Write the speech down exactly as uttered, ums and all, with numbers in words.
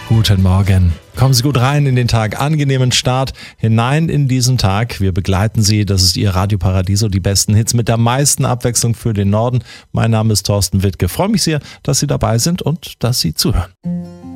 Guten Morgen. Kommen Sie gut rein in den Tag, angenehmen Start hinein in diesen Tag. Wir begleiten Sie, das ist Ihr Radio Paradiso, die besten Hits mit der meisten Abwechslung für den Norden. Mein Name ist Thorsten Wittke. Ich freue mich sehr, dass Sie dabei sind und dass Sie zuhören.